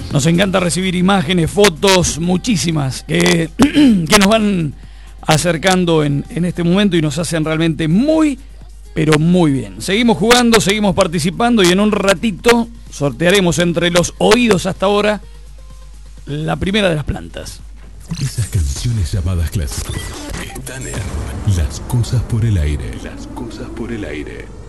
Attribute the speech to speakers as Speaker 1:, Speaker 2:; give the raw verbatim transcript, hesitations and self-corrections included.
Speaker 1: Nos encanta recibir imágenes, fotos, muchísimas, que, que nos van acercando en, en este momento y nos hacen realmente muy, pero muy bien. Seguimos jugando, seguimos participando y en un ratito sortearemos entre los oídos hasta ahora la primera de las plantas.
Speaker 2: Esas canciones llamadas clásicos están en Las Cosas por el Aire. Las Cosas por el Aire.